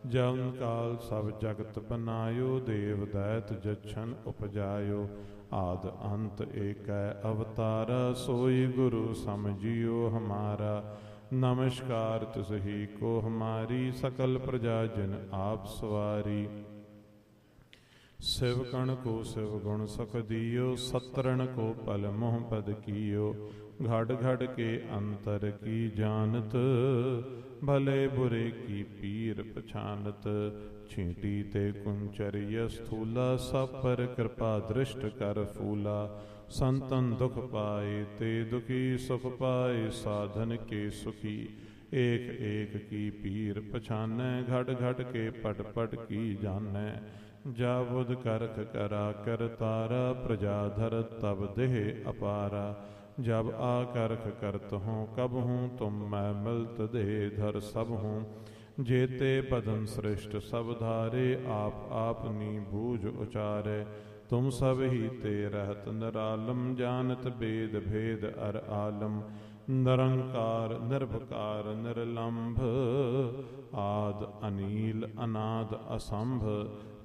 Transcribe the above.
ਜਨ ਕਾਲ ਸਭ ਜਗਤ ਬਨਾਇਓ, ਦੇਵ ਦੈਤ ਜਛਨ ਉਪਜਾਇਓ। ਆਦ ਅੰਤ ਏਕੈ ਅਵਤਾਰਾ, सोई गुरु समझियो हमारा। नमस्कार तिसही को हमारी, सकल प्रजा जिन आप सवारी। शिव कण को शिव गुण सख दियो, सतरण को पल मोह पद कियो। घड़ घड़ के अंतर की जानत, भले बुरे की पीर पछानत। छींटी ते कुंचरिय स्थूला, सब पर कृपा दृष्ट कर फूला। संतन दुख पाए ते दुखी, सुख पाए साधन के सुखी। एक एक की पीर पछानै, घट घट के पट पट की जानै। जाबुद करख करा कर तारा, प्रजा धर तब देह अपारा। जब आकरख करत हूँ कब हूँ, तुम मैं मिलत दे धर सब हूँ। जेते बदन श्रेष्ठ सब धारे, आप आपनी बूझ उचारे। तुम सब ही ते रहत निरालम, जानत वेद भेद अर आलम। निरंकार निर्भकार निर्लंभ, आद अनील अनाद असंभ।